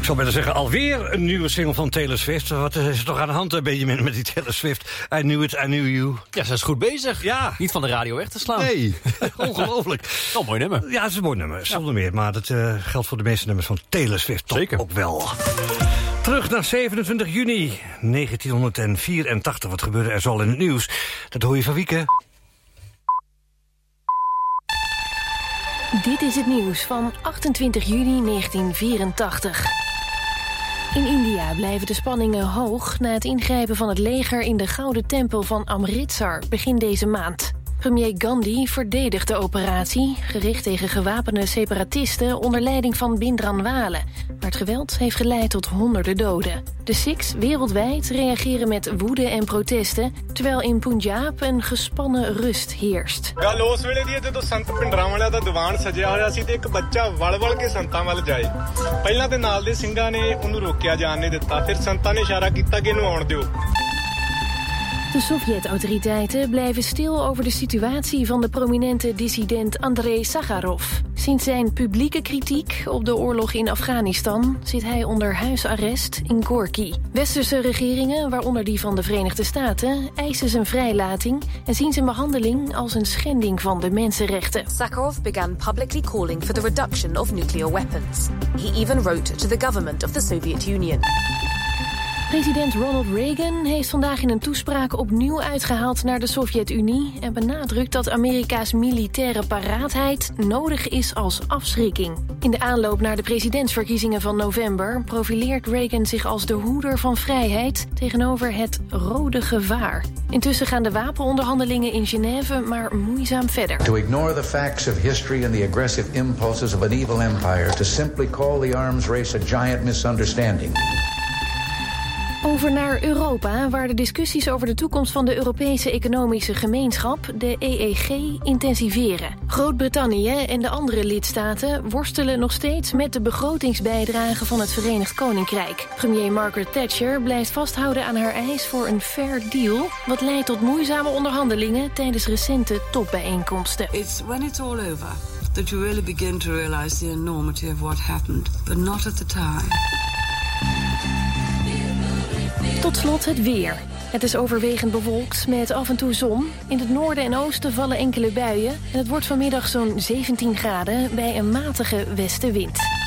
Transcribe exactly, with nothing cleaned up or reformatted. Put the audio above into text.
zou bijna zeggen, alweer een nieuwe single van Taylor Swift. Wat is er toch aan de hand, Benjamin, met die Taylor Swift? I knew it, I knew you. Ja, ze is goed bezig. Ja. Niet van de radio weg te slaan. Nee, ongelooflijk. Wel een mooi nummer. Ja, het is een mooi nummer, zonder meer. Maar dat uh, geldt voor de meeste nummers van Taylor Swift toch Zeker. ook wel. Terug naar zevenentwintig juni negentien vierentachtig. Wat gebeurde er zoal in het nieuws? Dat hoor je van Wieke. Dit is het nieuws van achtentwintig juni negentien vierentachtig. In India blijven de spanningen hoog na het ingrijpen van het leger in de Gouden Tempel van Amritsar begin deze maand. Premier Gandhi verdedigt de operatie, gericht tegen gewapende separatisten onder leiding van Bhindranwale, waar het geweld heeft geleid tot honderden doden. De Sikhs wereldwijd reageren met woede en protesten, terwijl in Punjab een gespannen rust heerst. ਗੱਲ ਉਸ ਵੇਲੇ ਦੀ ਜਦੋਂ ਸੰਤ ਭਿੰਡਰਾਂਵਾਲਿਆਂ ਦਾ ਦੀਵਾਨ ਸਜਿਆ ਹੋਇਆ ਸੀ ਤੇ ਇੱਕ ਬੱਚਾ ਵਲ-ਵਲ ਕੇ ਸੰਤਾਂ ਵੱਲ ਜਾਏ। ਪਹਿਲਾਂ ਤੇ ਨਾਲ ਦੇ ਸਿੰਘਾਂ ਨੇ ਉਹਨੂੰ ਰੋਕਿਆ ਜਾਣ ਨਹੀਂ ਦਿੱਤਾ, ਫਿਰ ਸੰਤਾਂ ਨੇ ਇਸ਼ਾਰਾ ਕੀਤਾ ਕਿ ਇਹਨੂੰ ਆਉਣ ਦਿਓ। De Sovjet-autoriteiten blijven stil over de situatie van de prominente dissident Andrei Sakharov. Sinds zijn publieke kritiek op de oorlog in Afghanistan zit hij onder huisarrest in Gorky. Westerse regeringen, waaronder die van de Verenigde Staten, eisen zijn vrijlating en zien zijn behandeling als een schending van de mensenrechten. Sakharov began publicly calling for the reduction of nuclear weapons. He even wrote to the government of the Soviet Union. President Ronald Reagan heeft vandaag in een toespraak opnieuw uitgehaald naar de Sovjet-Unie en benadrukt dat Amerika's militaire paraatheid nodig is als afschrikking. In de aanloop naar de presidentsverkiezingen van november profileert Reagan zich als de hoeder van vrijheid tegenover het rode gevaar. Intussen gaan de wapenonderhandelingen in Genève maar moeizaam verder. To ignore the facts of history and the aggressive impulses of an evil empire, to simply call the arms race a giant misunderstanding. Over naar Europa, waar de discussies over de toekomst van de Europese Economische Gemeenschap, de E E G, intensiveren. Groot-Brittannië en de andere lidstaten worstelen nog steeds met de begrotingsbijdrage van het Verenigd Koninkrijk. Premier Margaret Thatcher blijft vasthouden aan haar eis voor een fair deal, wat leidt tot moeizame onderhandelingen tijdens recente topbijeenkomsten. It's when it's all over that you really begin to realize the enormity of what happened, but not at the time. Tot slot het weer. Het is overwegend bewolkt met af en toe zon. In het noorden en oosten vallen enkele buien. En het wordt vanmiddag zo'n zeventien graden bij een matige westenwind.